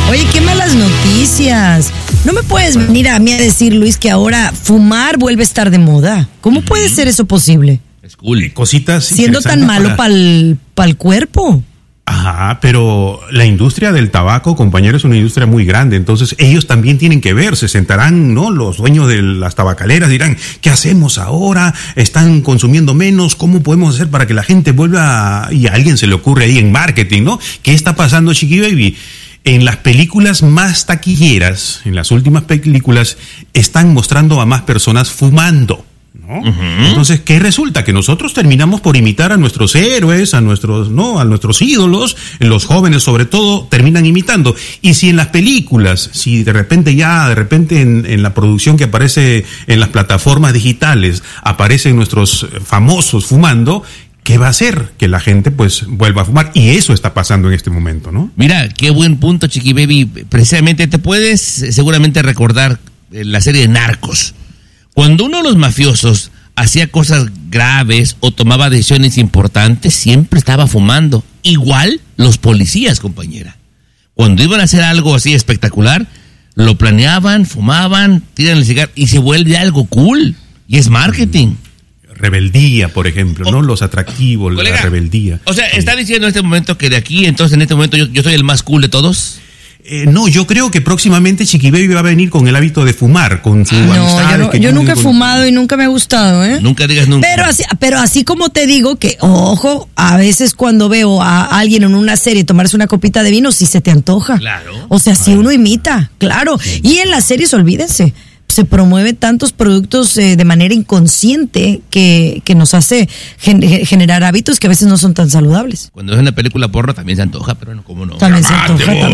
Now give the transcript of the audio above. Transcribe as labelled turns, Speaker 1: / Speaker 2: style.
Speaker 1: Oye, qué malas noticias. No me puedes venir a mí a decir, Luis, que ahora fumar vuelve a estar de moda. ¿Cómo puede ser eso posible?
Speaker 2: Es cool.
Speaker 3: Cositas
Speaker 1: siendo tan malo para el cuerpo.
Speaker 3: Ajá, pero la industria del tabaco, compañero, es una industria muy grande, entonces ellos también tienen que ver, se sentarán, ¿no? Los dueños de las tabacaleras dirán, ¿qué hacemos ahora? Están consumiendo menos, ¿cómo podemos hacer para que la gente vuelva? Y a alguien se le ocurre ahí en marketing, ¿no? ¿Qué está pasando, Chiqui Baby? En las películas más taquilleras, en las últimas películas, están mostrando a más personas fumando, ¿no? Uh-huh. Entonces, ¿qué resulta? Que nosotros terminamos por imitar a nuestros héroes, a nuestros ídolos, los jóvenes sobre todo, terminan imitando. Y si en las películas, si de repente en la producción que aparece en las plataformas digitales, aparecen nuestros famosos fumando, ¿qué va a hacer? Que la gente pues vuelva a fumar. Y eso está pasando en este momento, ¿no?
Speaker 2: Mira, qué buen punto, Chiqui Baby. Precisamente te puedes seguramente recordar la serie de Narcos. Cuando uno de los mafiosos hacía cosas graves o tomaba decisiones importantes, siempre estaba fumando. Igual los policías, compañera. Cuando iban a hacer algo así espectacular, lo planeaban, fumaban, tiran el cigarro y se vuelve algo cool. Y es marketing.
Speaker 3: Rebeldía, por ejemplo, ¿no? Los atractivos, colega, la rebeldía.
Speaker 2: O sea, ¿está diciendo en este momento que de aquí, entonces en este momento yo soy el más cool de todos?
Speaker 3: No, yo creo que próximamente Chiqui Baby va a venir con el hábito de fumar, con su amistad.
Speaker 1: Yo nunca he fumado y nunca me ha gustado, ¿eh?
Speaker 2: Nunca digas nunca.
Speaker 1: Pero así como te digo que, ojo, a veces cuando veo a alguien en una serie tomarse una copita de vino, sí se te antoja.
Speaker 2: Claro.
Speaker 1: O sea, si uno imita, claro. Sí. Y en las series, olvídense, se promueven tantos productos de manera inconsciente que nos hace generar hábitos que a veces no son tan saludables.
Speaker 2: Cuando es una película porno también se antoja, pero no, ¿cómo no?
Speaker 1: También se antoja.